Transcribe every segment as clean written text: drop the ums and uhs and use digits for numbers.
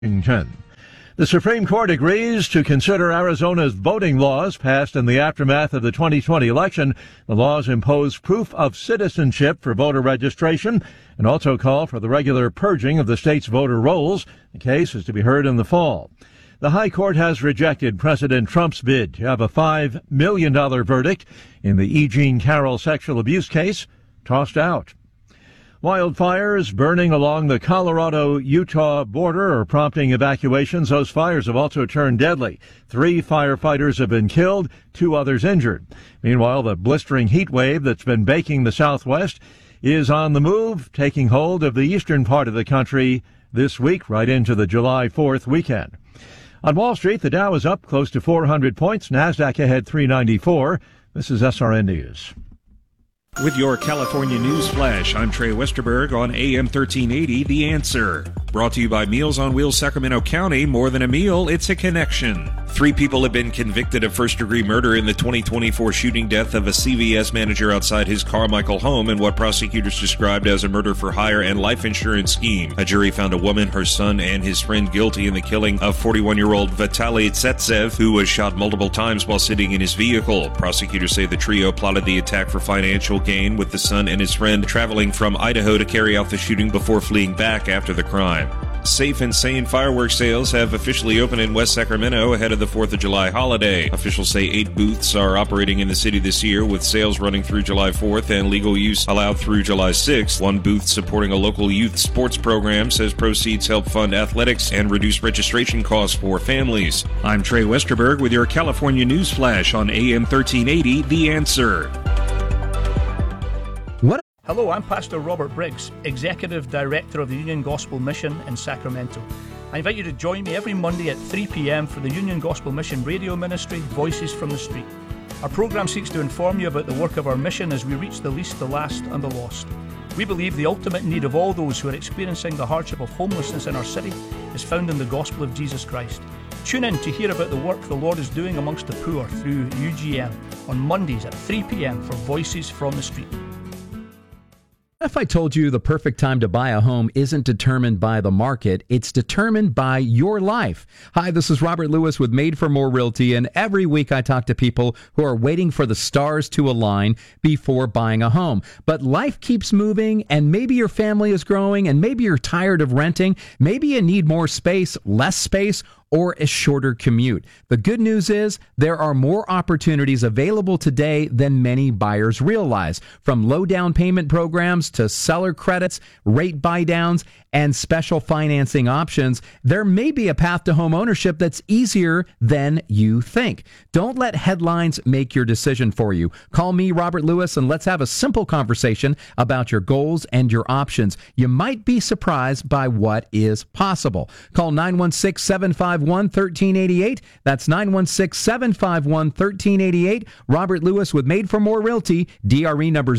Washington. The Supreme Court agrees to consider Arizona's voting laws passed in the aftermath of the 2020 election. The laws impose proof of citizenship for voter registration and also call for the regular purging of the state's voter rolls. The case is to be heard in the fall. The High Court has rejected President Trump's bid to have a $5 million verdict in the E. Jean Carroll sexual abuse case tossed out. Wildfires burning along the Colorado-Utah border are prompting evacuations. Those fires have also turned deadly. 3 firefighters have been killed, 2 others injured. Meanwhile, the blistering heat wave that's been baking the Southwest is on the move, taking hold of the eastern part of the country this week, right into the July 4th weekend. On Wall Street, the Dow is up close to 400 points. NASDAQ ahead 394. This is SRN News. With your California News Flash, I'm Trey Westerberg on AM 1380, The Answer. Brought to you by Meals on Wheels Sacramento County. More than a meal, it's a connection. 3 people have been convicted of first-degree murder in the 2024 shooting death of a CVS manager outside his Carmichael home in what prosecutors described as a murder-for-hire and life insurance scheme. A jury found a woman, her son, and his friend guilty in the killing of 41-year-old Vitaly Tsetsev, who was shot multiple times while sitting in his vehicle. Prosecutors say the trio plotted the attack for financial gain, with the son and his friend traveling from Idaho to carry out the shooting before fleeing back after the crime. Safe and Sane fireworks sales have officially opened in West Sacramento ahead of the 4th of July holiday. Officials say 8 booths are operating in the city this year, with sales running through July 4th and legal use allowed through July 6th. One booth supporting a local youth sports program says proceeds help fund athletics and reduce registration costs for families. I'm Trey Westerberg with your California News Flash on AM 1380, The Answer. Hello, I'm Pastor Robert Briggs, Executive Director of the Union Gospel Mission in Sacramento. I invite you to join me every Monday at 3 p.m. for the Union Gospel Mission radio ministry, Voices from the Street. Our program seeks to inform you about the work of our mission as we reach the least, the last and the lost. We believe the ultimate need of all those who are experiencing the hardship of homelessness in our city is found in the gospel of Jesus Christ. Tune in to hear about the work the Lord is doing amongst the poor through UGM on Mondays at 3 p.m. for Voices from the Street. If I told you the perfect time to buy a home isn't determined by the market, it's determined by your life. Hi, this is Robert Lewis with Made for More Realty, and every week I talk to people who are waiting for the stars to align before buying a home. But life keeps moving, and maybe your family is growing, and maybe you're tired of renting. Maybe you need more space, less space, or a shorter commute. The good news is there are more opportunities available today than many buyers realize. From low down payment programs to seller credits, rate buy downs, and special financing options, there may be a path to home ownership that's easier than you think. Don't let headlines make your decision for you. Call me, Robert Lewis, and let's have a simple conversation about your goals and your options. You might be surprised by what is possible. Call 916-751-1388. That's 916-751-1388. Robert Lewis with Made for More Realty, DRE number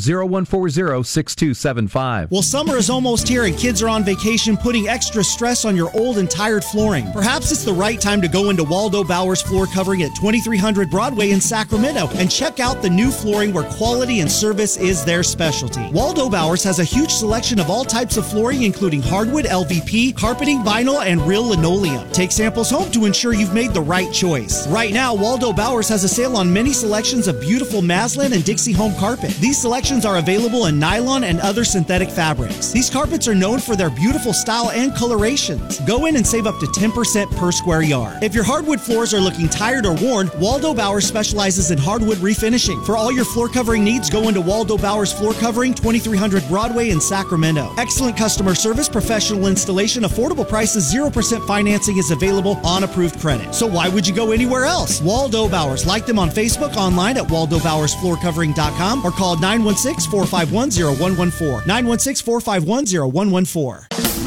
0140-6275. Well, summer is almost here and kids are on vacation, putting extra stress on your old and tired flooring. Perhaps it's the right time to go into Waldo Bowers Floor Covering at 2300 Broadway in Sacramento and check out the new flooring where quality and service is their specialty. Waldo Bowers has a huge selection of all types of flooring, including hardwood, LVP, carpeting, vinyl, and real linoleum. Take samples home to ensure you've made the right choice. Right now, Waldo Bowers has a sale on many selections of beautiful Maslin and Dixie home carpet. These selections are available in nylon and other synthetic fabrics. These carpets are known for their beautiful style and colorations. Go in and save up to 10% per square yard. If your hardwood floors are looking tired or worn, Waldo Bowers specializes in hardwood refinishing. For all your floor covering needs, go into Waldo Bowers Floor Covering, 2300 Broadway in Sacramento. Excellent customer service, professional installation, affordable prices, 0% financing is available on approved credit. So why would you go anywhere else? Waldo Bowers. Like them on Facebook, online at waldobowersfloorcovering.com, or call 916-451-0114. 916-451-0114.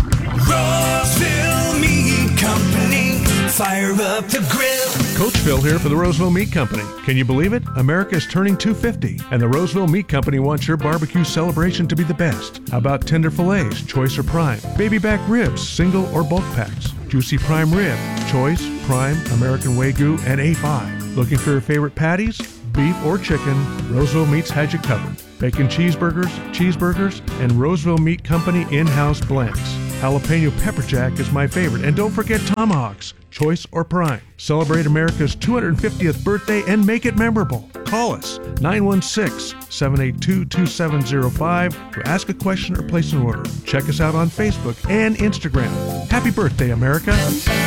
Roseville Meat Company, fire up the grill. Coach Phil here for the Roseville Meat Company. Can you believe it? America is turning 250, and the Roseville Meat Company wants your barbecue celebration to be the best. How about tender fillets, choice or prime? Baby back ribs, single or bulk packs? Juicy prime rib, choice, prime, American Wagyu, and A5. Looking for your favorite patties? Beef or chicken, Roseville Meats has you covered. Bacon cheeseburgers, and Roseville Meat Company in-house blends. Jalapeno Pepper Jack is my favorite. And don't forget tomahawks, choice or prime. Celebrate America's 250th birthday and make it memorable. Call us 916-782-2705 to ask a question or place an order. Check us out on Facebook and Instagram. Happy birthday, America.